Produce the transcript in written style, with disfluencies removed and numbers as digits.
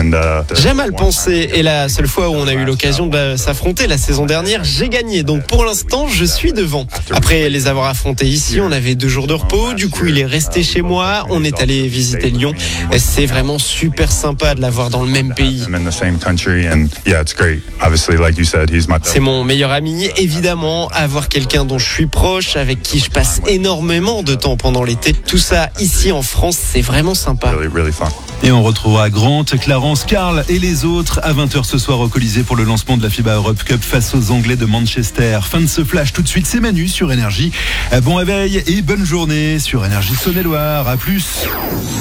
J'aime à le penser, et la seule fois où on a eu l'occasion de s'affronter la saison dernière, j'ai gagné. Donc pour l'instant, je suis devant. Après les avoir affrontés ici, on avait 2 jours de repos. Du coup, il est resté chez moi. On est allé visiter Lyon. Et c'est vraiment super sympa de l'avoir dans le même pays. C'est mon meilleur ami, évidemment. Avoir quelqu'un dont je suis proche, avec qui je passe énormément de temps pendant l'été. Tout ça ici en France, c'est vraiment sympa. Et on retrouvera Grant, Clarence, Karl et les autres à 20h ce soir au Colisée pour le lancement de la FIBA Europe Cup face aux Anglais de Manchester. Fin de ce flash, tout de suite c'est Manu sur Énergie. Bon réveil et bonne journée sur Énergie Saône-et-Loire. À plus.